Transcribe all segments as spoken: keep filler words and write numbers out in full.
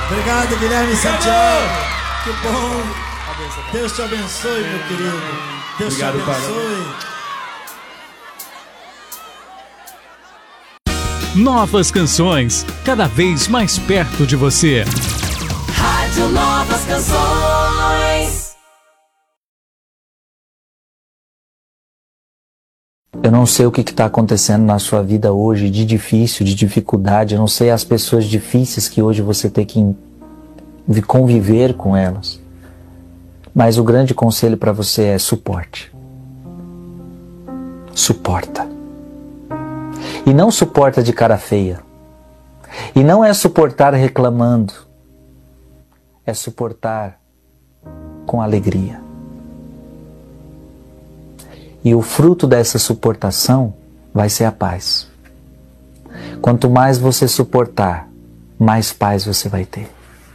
Obrigado, Guilherme Santiago. Que bom. Deus te abençoe, meu querido. Deus Obrigado, te abençoe. Novas canções, cada vez mais perto de você. Rádio Novas Canções. Eu não sei o que está acontecendo na sua vida hoje, de difícil, de dificuldade. Eu não sei as pessoas difíceis que hoje você tem que conviver com elas. Mas o grande conselho para você é suporte. Suporta. E não suporta de cara feia. E não é suportar reclamando. É suportar com alegria. E o fruto dessa suportação vai ser a paz. Quanto mais você suportar, mais paz você vai ter.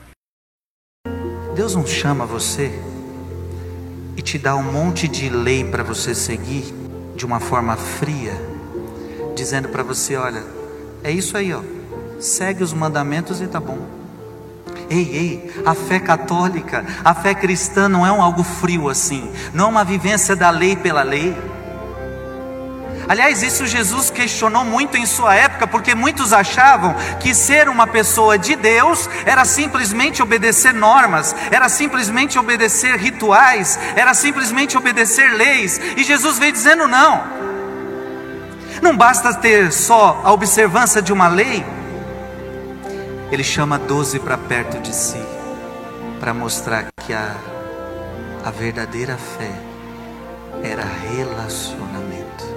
Deus não chama você e te dá um monte de lei para você seguir de uma forma fria, dizendo para você, olha, é isso aí, ó, segue os mandamentos e tá bom. Ei, ei, a fé católica, a fé cristã não é um algo frio assim, não é uma vivência da lei pela lei. Aliás, isso Jesus questionou muito em sua época, porque muitos achavam que ser uma pessoa de Deus era simplesmente obedecer normas, era simplesmente obedecer rituais, era simplesmente obedecer leis, e Jesus veio dizendo não. Não basta ter só a observância de uma lei. Ele chama doze para perto de si, para mostrar que a, a verdadeira fé era relacionamento.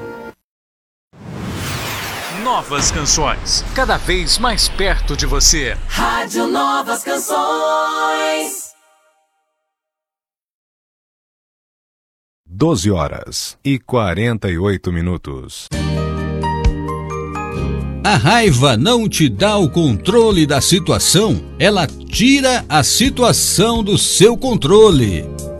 Novas canções, cada vez mais perto de você. Rádio Novas Canções. doze horas e quarenta e oito minutos. A raiva não te dá o controle da situação, ela tira a situação do seu controle.